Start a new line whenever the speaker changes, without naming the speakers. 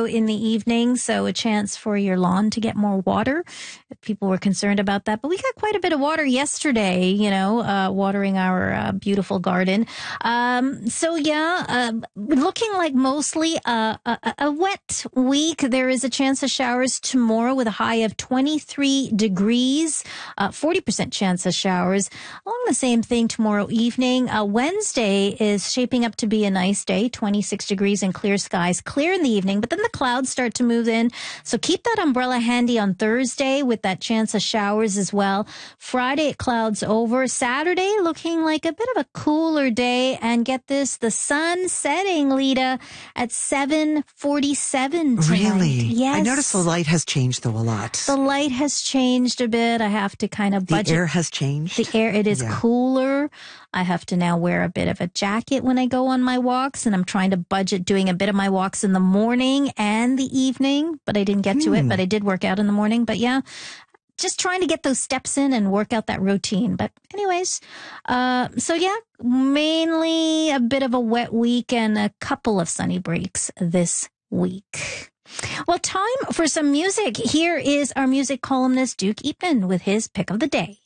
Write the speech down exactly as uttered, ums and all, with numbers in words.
tomorrow in the evening, so a chance for your lawn to get more water. People were concerned about that, but we got quite a bit of water yesterday, you know, uh, watering our uh, beautiful garden. Um, so yeah, uh, looking like mostly a, a, a wet week. There is a chance of showers tomorrow with a high of twenty-three degrees, uh, forty percent chance of showers. Along the same thing tomorrow evening. Uh, Wednesday is shaping up to be a nice day, twenty-six degrees and clear skies, clear in the evening, but then the clouds start to move in. So keep that umbrella handy on Thursday with that chance of showers as well. Friday, it clouds over. Saturday, looking like a bit of a cooler day. And get this, the sun setting, Lita, at seven forty-seven tonight.
Really?
Yes.
I noticed the light has changed, though, a lot.
The light has changed a bit. I have to kind of budget.
The air has changed?
The air, it is
yeah.
cooler. I have to now wear a bit of a jacket when I go on my walks, and I'm trying to budget doing a bit of my walks in the morning and the evening, but I didn't get to
Hmm.
it, but I did work out in the morning. But yeah, just trying to get those steps in and work out that routine. But anyways, uh, so yeah, mainly a bit of a wet week and a couple of sunny breaks this week. Well, time for some music. Here is our music columnist, Duke Eatman, with his pick of the day.